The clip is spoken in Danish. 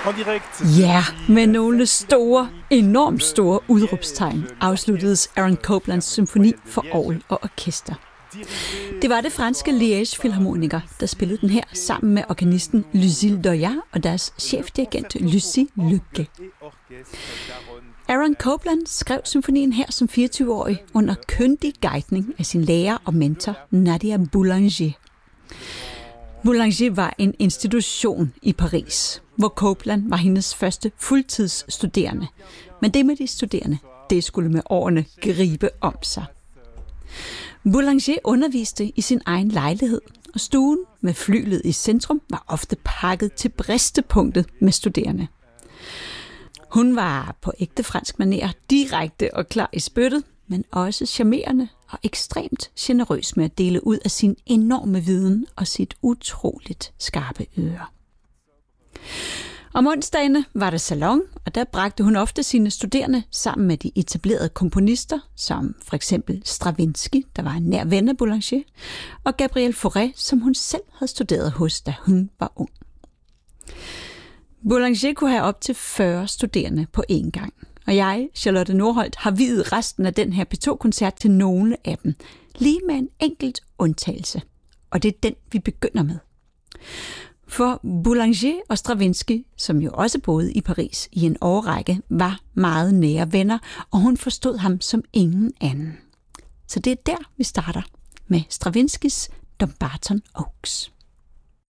Ja, med nogle enormt store udråbstegn afsluttedes Aaron Coplands symfoni for orgel og orkester. Det var det franske Liège Philharmoniker, der spillede den her sammen med organisten Lucille Doyat og deres chefdirigent Lucie Luque. Aaron Copland skrev symfonien her som 24-årig under kyndig guidning af sin lærer og mentor Nadia Boulanger. Boulanger var en institution i Paris, hvor Copland var hendes første fuldtidsstuderende. Men det med de studerende, det skulle med årene gribe om sig. Boulanger underviste i sin egen lejlighed, og stuen med flyglet i centrum var ofte pakket til bristepunktet med studerende. Hun var på ægte fransk manér direkte og klar i spyttet, men også charmerende og ekstremt generøs med at dele ud af sin enorme viden og sit utroligt skarpe øre. Om onsdagene var der salon, og der bragte hun ofte sine studerende sammen med de etablerede komponister, som for eksempel Stravinsky, der var en nær ven af Boulanger, og Gabriel Fauré, som hun selv havde studeret hos, da hun var ung. Boulanger kunne have op til 40 studerende på én gang, og jeg, Charlotte Nordholt, har viet resten af den her P2-koncert til nogle af dem, lige med en enkelt undtagelse, og det er den, vi begynder med. For Boulanger og Stravinsky, som jo også boede i Paris i en årrække, var meget nære venner, og hun forstod ham som ingen anden. Så det er der, vi starter med Stravinskys Dumbarton Oaks.